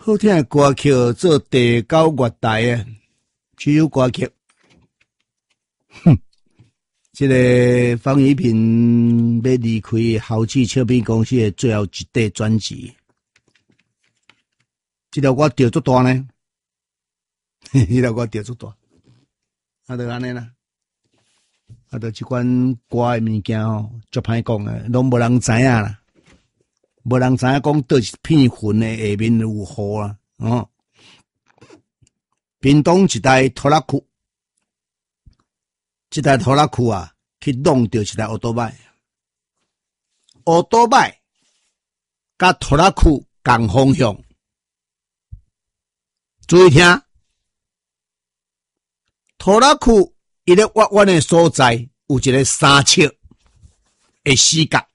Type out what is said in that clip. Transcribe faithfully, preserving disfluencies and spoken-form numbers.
好听的歌曲做第九月台的只有歌曲。哼，这个方怡平要离开豪记唱片公司的最后一块专辑，这条我调足大呢，这条我调足大，啊，就安尼啦。啊，就即款歌的物件吼，足歹讲诶，拢无人知影啦。无人知影讲倒一片云的下面有雨啦，哦。屏东一台拖拉库，一台拖拉库啊，去弄到一台奥多麦，奥多麦甲拖拉库共方向，注意听，拖拉库伊咧弯弯的所在有一个三尺的死角。